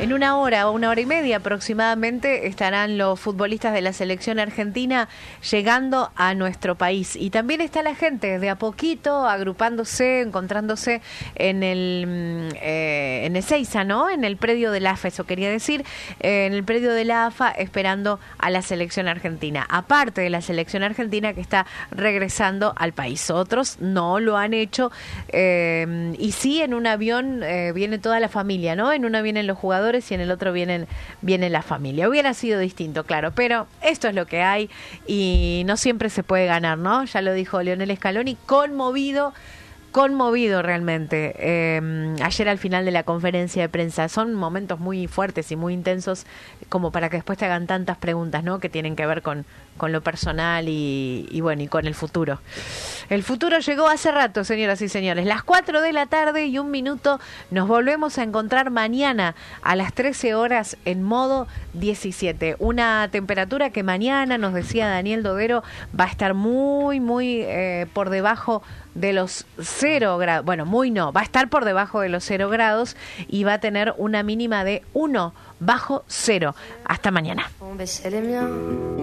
En una hora o una hora y media aproximadamente estarán los futbolistas de la selección argentina llegando a nuestro país. Y también está la gente de a poquito agrupándose, encontrándose en el Ezeiza, ¿no? En el predio de la AFA, eso quería decir, en el predio de la AFA esperando a la selección argentina. Aparte de la selección argentina que está regresando al país. Otros no lo han hecho y sí, en un avión viene toda la familia, ¿no? En una vienen los jugadores y en el otro viene la familia. Hubiera sido distinto, claro, pero esto es lo que hay y no siempre se puede ganar, ¿no? Ya lo dijo Lionel Scaloni, conmovido realmente ayer al final de la conferencia de prensa. Son momentos muy fuertes y muy intensos como para que después te hagan tantas preguntas, ¿no? Que tienen que ver con lo personal y bueno, y con el futuro. El futuro llegó hace rato, señoras y señores. Las 4 de la tarde y 1 minuto. Nos volvemos a encontrar mañana a las 13 horas en modo 17. Una temperatura que mañana, nos decía Daniel Dodero, va a estar muy por debajo de los 0 grados. Bueno, muy no, va a estar por debajo de los 0 grados y va a tener una mínima de 1 bajo 0. Hasta mañana.